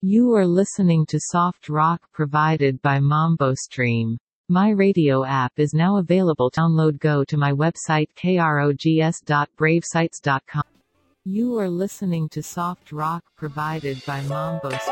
You are listening to soft rock provided by MamboStream. My radio app is now available to download. Go to my website krogs.bravesites.com. You are listening to soft rock provided by MamboStream.